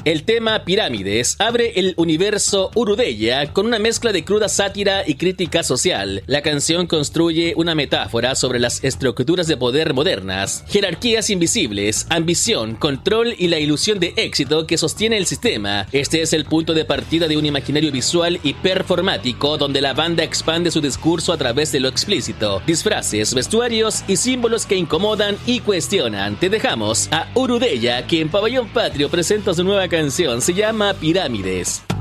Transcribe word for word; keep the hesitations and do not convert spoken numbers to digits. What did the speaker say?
El tema Pirámides abre el universo Urudella con una mezcla de cruda sátira y crítica social. La canción construye una metáfora sobre las estructuras de poder modernas, jerarquías invisibles, ambición, control y la ilusión de éxito que sostiene el sistema. Este es el punto de partida de un imaginario visual y performático donde la banda expande su discurso a través de lo explícito, disfraces, vestuarios y símbolos que incomodan y cuestionan. Te dejamos a Urudella, que en Pabellón Patrio presenta su nueva canción, se llama Pirámides.